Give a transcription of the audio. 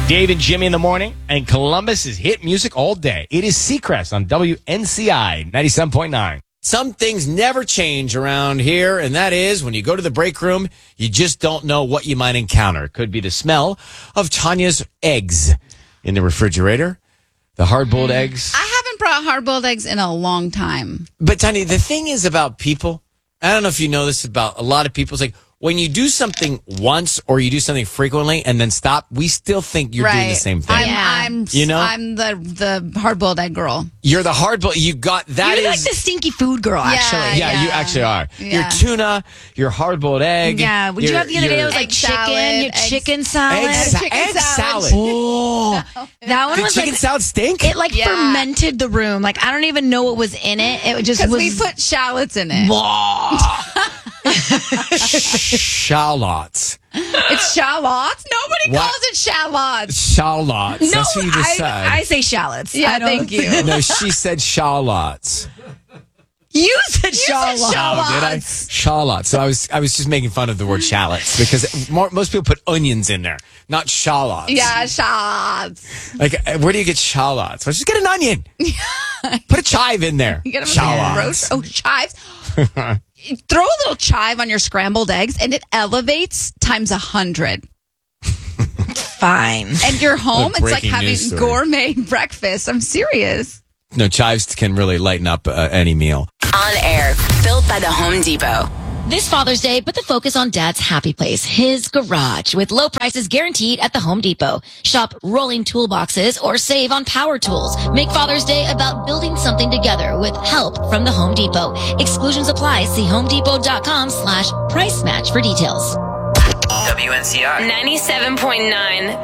Dave and Jimmy in the morning, and Columbus is hit music all day. It is Seacrest on WNCI 97.9. Some things never change around here, and that is when you go to the break room, you just don't know what you might encounter. It could be the smell of Tanya's eggs in the refrigerator, the hard-boiled eggs. I haven't brought hard-boiled eggs in a long time. But Tanya, the thing is about people, I don't know if you know this about a lot of people, it's like, when you do something once or you do something frequently and then stop, we still think you're doing the same thing. I'm the hard-boiled egg girl. You're the hard-boiled. You got that. You're like the stinky food girl, actually. Yeah, you actually are. Yeah. Your tuna, your hard-boiled egg. Yeah. Would you have the other day? It was like chicken salad. Egg salad. Oh, that one Did was chicken like, salad stink? it like fermented the room. Like I don't even know what was in it. It just was. Because we put shallots in it. Shallots. It's shallots? Nobody What? calls it shallots. Shallots. No, That's what you just said. I say shallots. Yeah, I don't thank you. No, she said shallots. You said shallots. Oh, did I? Shallots. So I was just making fun of the word shallots because most people put onions in there, not shallots. Yeah, shallots. Like, where do you get shallots? Well, just get an onion. Put a chive in there. You get them Shallots. roast. Oh, chives. Throw a little chive on your scrambled eggs, and it elevates times 100. Fine. And you're home. It's like breaking having news story. gourmet breakfast. I'm serious. No, chives can really lighten up any meal. On air, built by the Home Depot. This Father's Day, put the focus on Dad's happy place, his garage, with low prices guaranteed at the Home Depot. Shop rolling toolboxes or save on power tools. Make Father's Day about building something together with help from the Home Depot. Exclusions apply. See homedepot.com/price match for details. WNCR 97.9.